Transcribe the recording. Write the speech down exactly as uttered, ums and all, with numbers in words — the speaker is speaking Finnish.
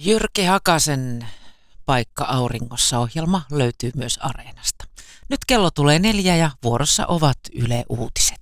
Jyrki Hakasen Paikka auringossa -ohjelma löytyy myös Areenasta. Nyt kello tulee neljä ja vuorossa ovat Yle Uutiset.